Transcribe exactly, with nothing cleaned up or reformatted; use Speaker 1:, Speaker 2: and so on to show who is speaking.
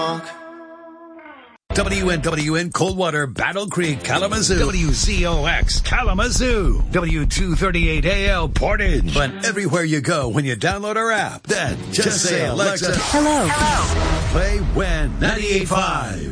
Speaker 1: W N W N Coldwater, Battle Creek, Kalamazoo. W Z O X, Kalamazoo. W two thirty-eight A L, Portage. But everywhere you go when you download our app, then just, just say, Alexa,
Speaker 2: hello. Hello.
Speaker 1: Play W E N ninety-eight point five.